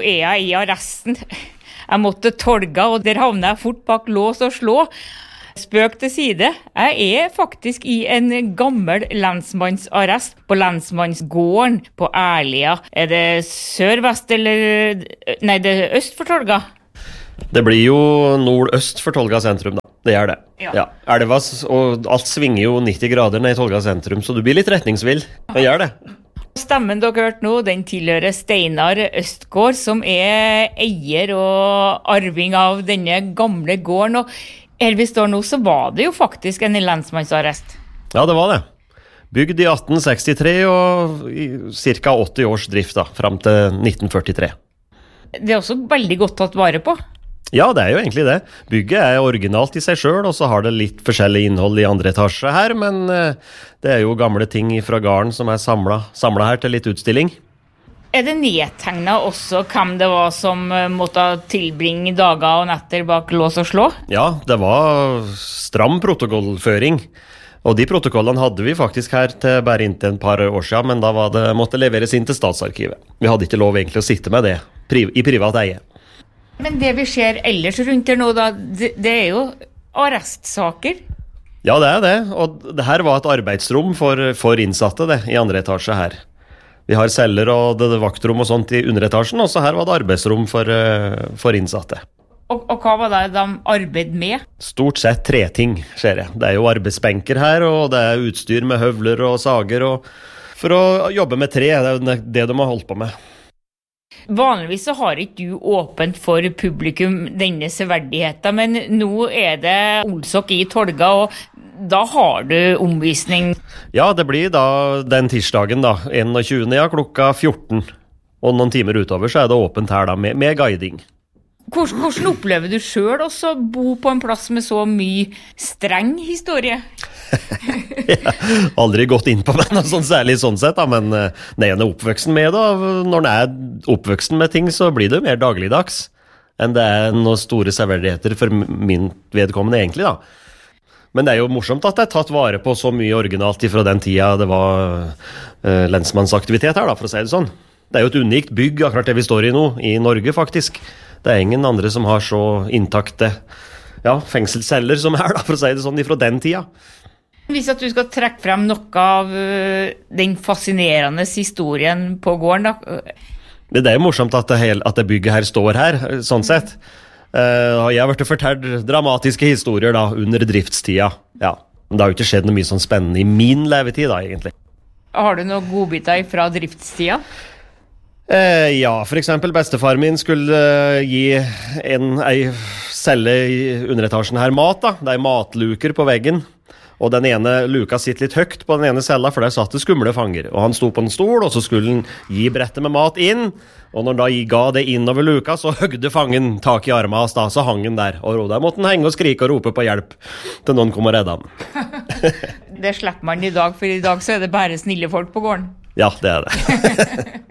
jeg i arresten. Jeg måtte tolga, og der havnet jeg fort bak lås og slå. Spøk til side. Jeg faktisk i en gammel lensmannsarrest på lensmannsgården på Ærlia. Det sør-vest eller... Nei, det øst for Tolga. Det blir jo nord-øst for Tolga sentrum da. Det gjør det. Ja. Elva, og alt svinger jo 90 grader ned i Tolga sentrum, så du blir litt retningsvill. Det gjør det. Stemmen dere hørte nå, den tilhører Steinar Østgård, som eier og arving av denne gamle gården. Og her vi står nå, så var det jo faktisk en lensmannsarrest. Ja, det var det. Bygd i 1863 og i ca. 80 års drift da, frem til 1943. Det også veldig godt tatt vare på. Ja, det jo egentlig det. Bygget originalt i seg selv, og så har det litt forskjellig innhold i andre etasje her, men det jo gamle ting fra gården som samlet her til litt utstilling. Det nedtegnet også hvem det var som måtte tilbringe dager og netter bak lås og slå? Ja, det var stram protokollføring. Og de protokollene hadde vi faktisk her til bare inntil et par år siden, men da måtte leveres inn til Statsarkivet. Vi hadde ikke lov egentlig å sitte med det i privat eie. Men det vi ser ellers rundt her nå, da, det jo arrestsaker. Ja, det det. Og det her var et arbeidsrom for innsatte det, i andre etasje her. Vi har celler og det vaktrom og sånt i underetasjen, og så her var det arbeidsrom for innsatte. Og hva var det de arbeid med? Stort sett 3 ting, ser jeg. Det jo arbeidsbenker her, og det utstyr med høvler og sager, og for å jobbe med tre, det det de har holdt på med. Vanligvis så har ikke du åpent for publikum denne severdigheten, men nå det Olsok i Tolga, og da har du omvisning. Ja, det blir da den tirsdagen da, 21. Ja, klokka 14. Og noen timer utover så det åpent her da, med guiding. Hvordan opplever du selv også å bo på en plass med så mye streng historie? Jeg har aldri gått inn på meg noe sånn særlig sånn sett, da, men når jeg oppvoksen med det, når jeg oppvoksen med ting, så blir det mer dagligdags enn det noen store severdigheter for min vedkommende egentlig da. Men det jo morsomt at det tatt vare på så mye originalt fra den tida det var lensmannsaktivitet her da, for å si det sånn. Det jo et unikt bygg akkurat det vi står i nå, i Norge faktisk. Det ingen andre som har så intakte fengselsceller som her da, for å si det sånn, fra den tida. Hvis at du skal trekke frem noe av den fascinerende historien på gården da. Det jo morsomt at det bygget her står her, sånn sett. Jeg har vært fortalt dramatiske historier da, under driftstida. Ja, men det har jo ikke skjedd noe mye sånn spennende i min levetid da, egentlig. Har du noen godbiter fra driftstida? Ja, for eksempel bestefar min skulle gi ei celle i underetasjen her mat da. Det matluker på veggen. Og den ene luka sitter litt høyt på den ene cella, for der satt det skumle fanger. Og han sto på en stol, og så skulle han gi brettet med mat inn. Og når han da ga det innover luka, så høgde fangen tak i armen hans da, så hang han der. Og da måtte han henge og skrike og rope på hjelp til noen kom og redde han. Det slipper man i dag, for i dag så det bare snille folk på gården. Ja, det det.